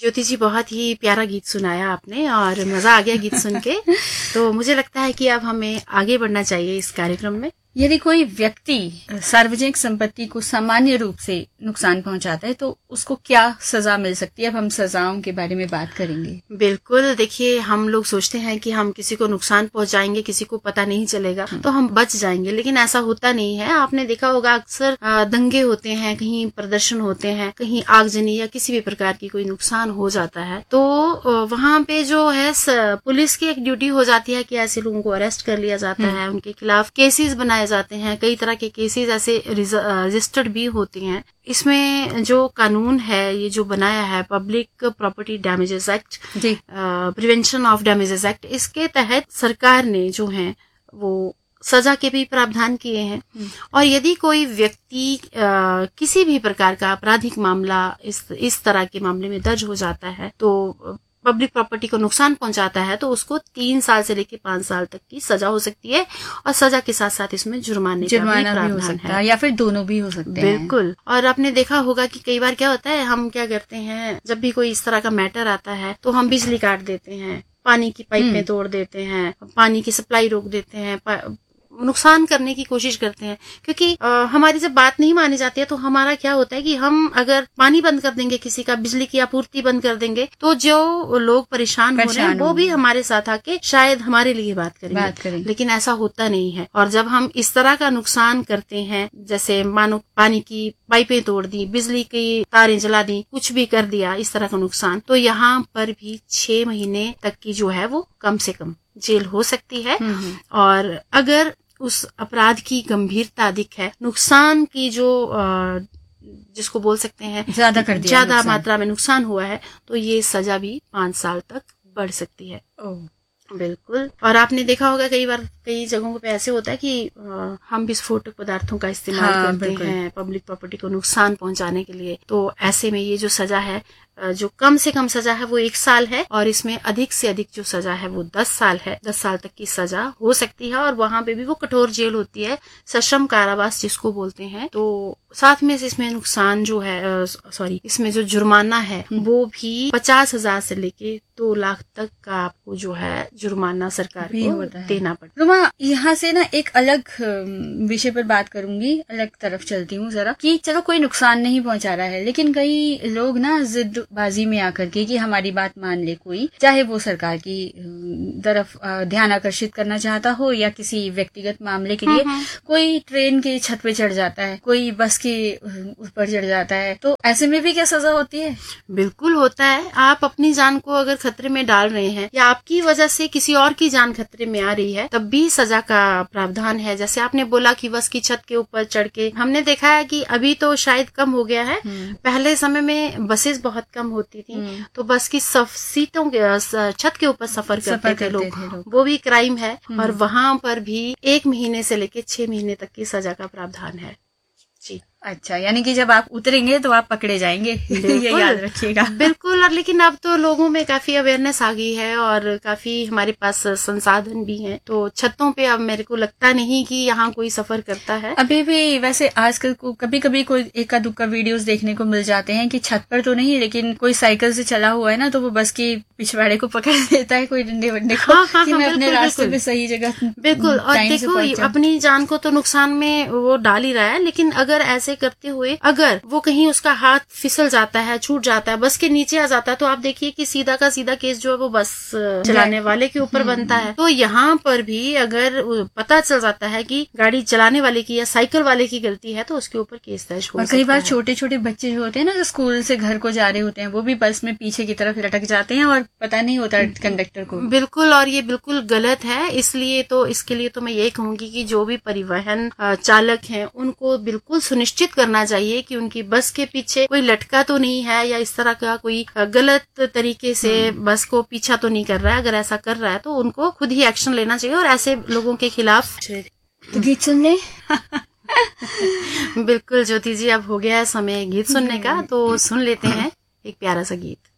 ज्योति जी, बहुत ही प्यारा गीत सुनाया आपने और मजा आ गया गीत सुन के। तो मुझे लगता है कि अब हमें आगे बढ़ना चाहिए इस कार्यक्रम में। यदि कोई व्यक्ति सार्वजनिक संपत्ति को सामान्य रूप से नुकसान पहुंचाता है तो उसको क्या सजा मिल सकती है? अब हम सजाओं के बारे में बात करेंगे। बिल्कुल, देखिए, हम लोग सोचते हैं कि हम किसी को नुकसान पहुंचाएंगे, किसी को पता नहीं चलेगा तो हम बच जाएंगे, लेकिन ऐसा होता नहीं है। आपने देखा होगा अक्सर दंगे होते हैं, कहीं प्रदर्शन होते हैं, कहीं आगजनी या किसी भी प्रकार की कोई नुकसान हो जाता है तो वहां पे जो है पुलिस की एक ड्यूटी हो जाती है कि ऐसे लोगों को अरेस्ट कर लिया जाता है, उनके खिलाफ केसेस बनाए जाते हैं। कई तरह के केसेस ऐसे रजिस्टर्ड भी होते हैं। इसमें जो कानून है, ये जो बनाया है public property damages act, prevention of damages act, इसके तहत सरकार ने जो है वो सजा के भी प्रावधान किए हैं। और यदि कोई व्यक्ति किसी भी प्रकार का आपराधिक मामला इस तरह के मामले में दर्ज हो जाता है तो पब्लिक प्रॉपर्टी को नुकसान पहुंचाता है तो उसको 3 साल से लेकर 5 साल तक की सजा हो सकती है और सजा के साथ साथ इसमें जुर्माना भी हो सकता है या फिर दोनों भी हो सकते हैं। बिल्कुल। और आपने देखा होगा कि कई बार क्या होता है, हम क्या करते हैं, जब भी कोई इस तरह का मैटर आता है तो हम बिजली काट देते हैं, पानी की पाइपें तोड़ देते हैं, पानी की सप्लाई रोक देते हैं, नुकसान करने की कोशिश करते हैं, क्योंकि हमारी जब बात नहीं मानी जाती है तो हमारा क्या होता है कि हम अगर पानी बंद कर देंगे, किसी का बिजली की आपूर्ति बंद कर देंगे तो जो लोग परेशान हो रहे हैं वो भी हमारे साथ आके शायद हमारे लिए बात करेंगे। लेकिन ऐसा होता नहीं है। और जब हम इस तरह का नुकसान करते हैं, जैसे मानो पानी की पाइपें तोड़ दी, बिजली की तारें जला दी, कुछ भी कर दिया इस तरह का नुकसान, तो यहाँ पर भी 6 महीने तक की जो है वो कम से कम जेल हो सकती है। और अगर उस अपराध की गंभीरता अधिक है, नुकसान की जो जिसको बोल सकते हैं ज्यादा मात्रा में नुकसान हुआ है, तो ये सजा भी 5 साल तक बढ़ सकती है। बिल्कुल। और आपने देखा होगा कई बार कई जगहों पे ऐसे होता है कि हम विस्फोटक पदार्थों का इस्तेमाल करते हैं पब्लिक प्रॉपर्टी को नुकसान पहुंचाने के लिए। तो ऐसे में ये जो सजा है, जो कम से कम सजा है वो 1 साल है और इसमें अधिक से अधिक जो सजा है वो 10 साल है। 10 साल तक की सजा हो सकती है और वहां पे भी वो कठोर जेल होती है, सश्रम कारावास जिसको बोलते हैं। तो साथ में इसमें नुकसान जो है इसमें जो जुर्माना है वो भी 50,000 से लेके 2 लाख तक का आपको जो है जुर्माना सरकार को देना पड़ता है। रुमा, यहाँ से ना एक अलग विषय पर बात करूंगी, अलग तरफ चलती हूँ जरा, कि चलो कोई नुकसान नहीं पहुंचा रहा है, लेकिन कई लोग ना जिद्दबाजी में आकर के कि हमारी बात मान ले कोई, चाहे वो सरकार की तरफ ध्यान आकर्षित करना चाहता हो या किसी व्यक्तिगत मामले के लिए, कोई ट्रेन के छत पे चढ़ जाता है, कोई बस के ऊपर चढ़ जाता है, तो ऐसे में भी क्या सजा होती है? बिल्कुल होता है। आप अपनी जान को अगर खतरे में डाल रहे हैं या आपकी वजह से किसी और की जान खतरे में आ रही है, तब भी सजा का प्रावधान है। जैसे आपने बोला कि बस की छत के ऊपर चढ़ के, हमने देखा है कि अभी तो शायद कम हो गया है, पहले समय में बसेस बहुत कम होती थी तो बस की सीटों के छत के ऊपर सफर करते थे लोग, वो भी क्राइम है। और वहां पर भी 1 महीने से लेके 6 महीने तक की सजा का प्रावधान है। जी। अच्छा, यानी कि जब आप उतरेंगे तो आप पकड़े जाएंगे, ये याद रखिएगा। बिल्कुल। और लेकिन अब तो लोगों में काफी अवेयरनेस आ गई है और काफी हमारे पास संसाधन भी हैं, तो छतों पे अब मेरे को लगता नहीं कि यहाँ कोई सफर करता है अभी भी। वैसे आजकल को कभी कभी कोई एका दुक्का वीडियोस देखने को मिल जाते हैं कि छत पर तो नहीं, लेकिन कोई साइकिल से चला हुआ है ना तो वो बस की पिछवाड़े को पकड़ लेता है, कोई डंडे वंडे को, कि मैं अपने रास्ते पे सही जगह। बिल्कुल। और देखो, अपनी जान को तो नुकसान में वो डाल ही रहा है, लेकिन अगर ऐसे करते हुए अगर वो कहीं उसका हाथ फिसल जाता है, छूट जाता है, बस के नीचे आ जाता है, तो आप देखिए कि सीधा का सीधा केस जो है वो बस चलाने वाले के ऊपर बनता है। तो यहाँ पर भी अगर पता चल जाता है कि गाड़ी चलाने वाले की या साइकिल वाले की गलती है तो उसके ऊपर केस दर्ज हो सकता है। और कई बार छोटे छोटे बच्चे जो होते हैं ना, जो स्कूल से घर को जा रहे होते हैं, वो भी बस में पीछे की तरफ लटक जाते हैं और पता नहीं होता कंडक्टर को। बिल्कुल। और ये बिल्कुल गलत है। इसके लिए तो मैं यही कहूंगी कि जो भी परिवहन चालक हैं उनको बिल्कुल सुनिश्चित करना चाहिए कि उनकी बस के पीछे कोई लटका तो नहीं है या इस तरह का कोई गलत तरीके से बस को पीछा तो नहीं कर रहा है। अगर ऐसा कर रहा है तो उनको खुद ही एक्शन लेना चाहिए और ऐसे लोगों के खिलाफ। तो गीत सुन ले। बिल्कुल ज्योति जी, अब हो गया है समय गीत सुनने का, तो सुन लेते हैं एक प्यारा सा गीत।